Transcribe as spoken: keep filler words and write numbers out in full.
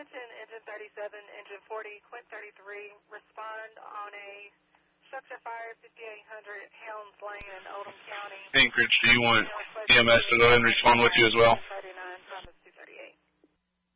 Attention, engine thirty-seven, engine forty, Quint thirty-three, respond on a structure fire fifty-eight hundred Helms Lane in Oldham County. Anchorage, do you want E M S to go ahead and respond with you as well?